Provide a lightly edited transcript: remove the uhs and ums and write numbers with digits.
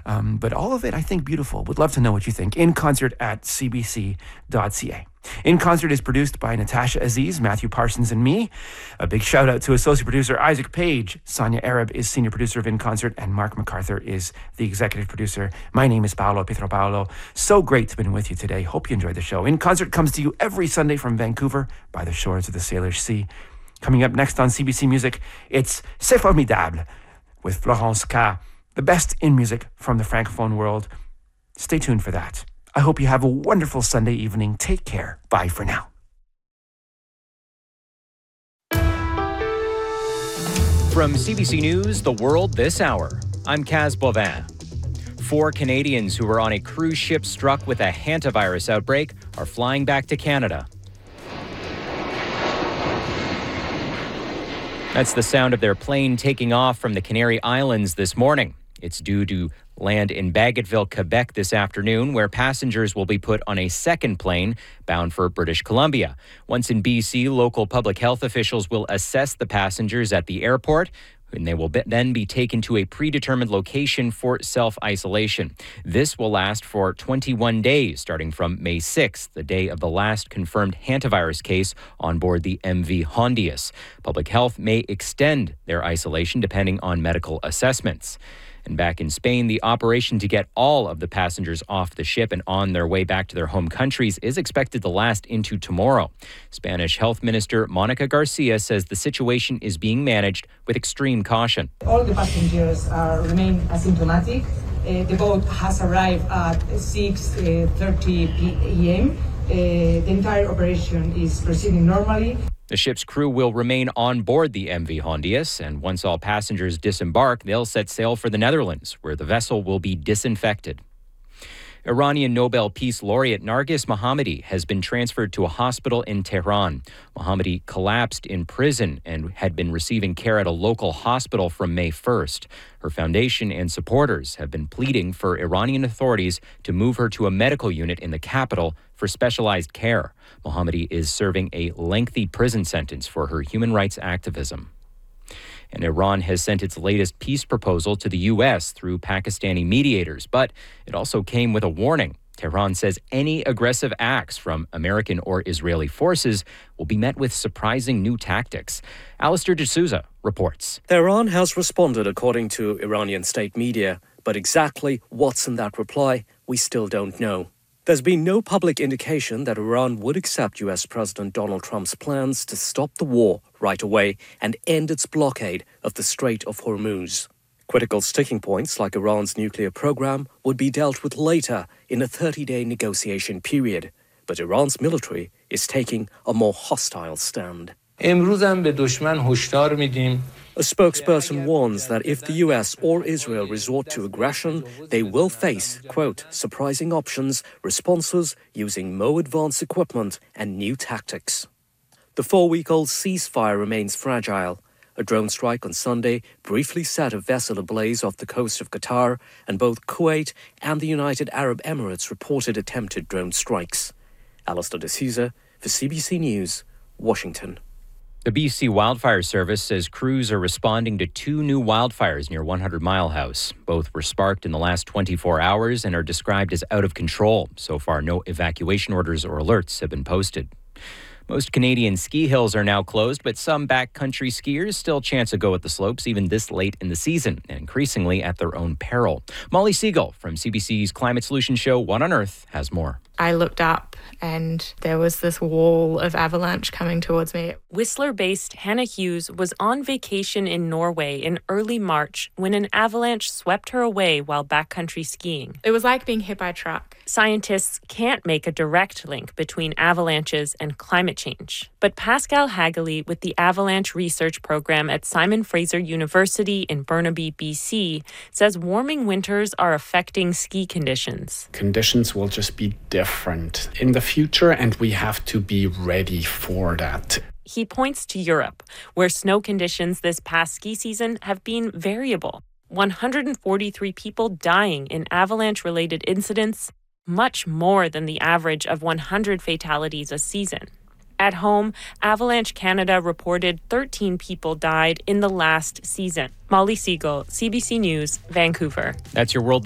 But all of it, I think, beautiful. Would love to know what you think. In Concert at cbc.ca. In Concert is produced by Natasha Aziz, Matthew Parsons, and me. A big shout out to associate producer Isaac Page. Sonia Arab is senior producer of In Concert, and Mark MacArthur is the executive producer. My name is Paolo Pietropaolo. So great to be with you today. Hope you enjoyed the show. In Concert comes to you every Sunday from Vancouver by the shores of the Salish Sea. Coming up next on CBC Music, it's C'est Formidable with Florence K. The best in music from the Francophone world. Stay tuned for that. I hope you have a wonderful Sunday evening. Take care. Bye for now. From CBC News, The World This Hour, I'm Kaz Bovin. 4 Canadians who were on a cruise ship struck with a hantavirus outbreak are flying back to Canada. That's the sound of their plane taking off from the Canary Islands this morning. It's due to land in Bagotville, Quebec this afternoon, where passengers will be put on a second plane bound for British Columbia. Once in BC, local public health officials will assess the passengers at the airport, and they will then be taken to a predetermined location for self-isolation. This will last for 21 days, starting from May 6th, the day of the last confirmed hantavirus case on board the MV Hondius. Public health may extend their isolation depending on medical assessments. And back in Spain, the operation to get all of the passengers off the ship and on their way back to their home countries is expected to last into tomorrow. Spanish Health Minister Monica Garcia says the situation is being managed with extreme caution. All the passengers remain asymptomatic. The boat has arrived at 6:30 p.m. The entire operation is proceeding normally. The ship's crew will remain on board the MV Hondius, and once all passengers disembark, they'll set sail for the Netherlands, where the vessel will be disinfected. Iranian Nobel Peace Laureate Narges Mohammadi has been transferred to a hospital in Tehran. Mohammadi collapsed in prison and had been receiving care at a local hospital from May 1st. Her foundation and supporters have been pleading for Iranian authorities to move her to a medical unit in the capital for specialized care. Mohammadi is serving a lengthy prison sentence for her human rights activism. And Iran has sent its latest peace proposal to the U.S. through Pakistani mediators, but it also came with a warning. Tehran says any aggressive acts from American or Israeli forces will be met with surprising new tactics. Alistair D'Souza reports. Tehran has responded according to Iranian state media, but exactly what's in that reply, we still don't know. There's been no public indication that Iran would accept U.S. President Donald Trump's plans to stop the war right away and end its blockade of the Strait of Hormuz. Critical sticking points like Iran's nuclear program would be dealt with later in a 30-day negotiation period, but Iran's military is taking a more hostile stand. A spokesperson warns that if the US or Israel resort to aggression, they will face, quote, surprising options, responses using more advanced equipment and new tactics. The 4-week-old ceasefire remains fragile. A drone strike on Sunday briefly set a vessel ablaze off the coast of Qatar, and both Kuwait and the United Arab Emirates reported attempted drone strikes. Alistair D'Souza for CBC News, Washington. The BC Wildfire Service says crews are responding to 2 new wildfires near 100 Mile House. Both were sparked in the last 24 hours and are described as out of control. So far, no evacuation orders or alerts have been posted. Most Canadian ski hills are now closed, but some backcountry skiers still chance a go at the slopes even this late in the season, and increasingly at their own peril. Molly Segal from CBC's Climate Solutions show One on Earth has more. I looked up and there was this wall of avalanche coming towards me. Whistler-based Hannah Hughes was on vacation in Norway in early March when an avalanche swept her away while backcountry skiing. It was like being hit by a truck. Scientists can't make a direct link between avalanches and climate change. But Pascal Hageley with the Avalanche Research Program at Simon Fraser University in Burnaby, BC, says warming winters are affecting ski conditions. Conditions will just be different in the future, and we have to be ready for that. He points to Europe, where snow conditions this past ski season have been variable. 143 people dying in avalanche-related incidents, much more than the average of 100 fatalities a season. At home, Avalanche Canada reported 13 people died in the last season. Molly Segal, CBC News, Vancouver. That's your World